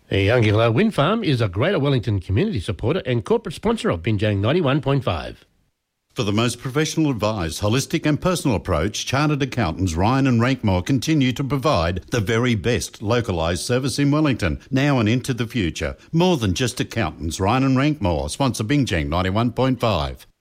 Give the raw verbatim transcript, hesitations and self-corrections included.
The Youngilla Wind Farm is a Greater Wellington community supporter and corporate sponsor of Binjang ninety-one point five. For the most professional advice, holistic and personal approach, Chartered Accountants Ryan and Rankmore continue to provide the very best localised service in Wellington, now and into the future. More than just accountants, Ryan and Rankmore sponsor Binjang ninety-one point five.